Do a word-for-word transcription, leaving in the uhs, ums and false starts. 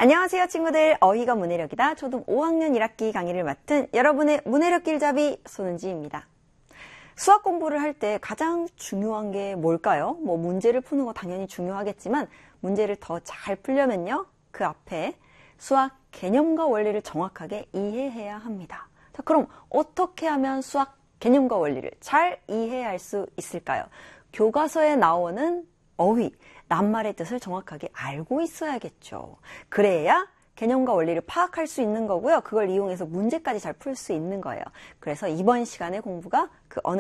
안녕하세요 친구들, 어휘가 문해력이다 초등 오 학년 일 학기 강의를 맡은 여러분의 문해력 길잡이 손은지입니다. 수학 공부를 할 때 가장 중요한 게 뭘까요? 뭐 문제를 푸는 거 당연히 중요하겠지만 문제를 더 잘 풀려면요, 그 앞에 수학 개념과 원리를 정확하게 이해해야 합니다. 자, 그럼 어떻게 하면 수학 개념과 원리를 잘 이해할 수 있을까요? 교과서에 나오는 어휘, 낱말의 뜻을 정확하게 알고 있어야겠죠. 그래야 개념과 원리를 파악할 수 있는 거고요. 그걸 이용해서 문제까지 잘 풀 수 있는 거예요. 그래서 이번 시간의 공부가 그 어느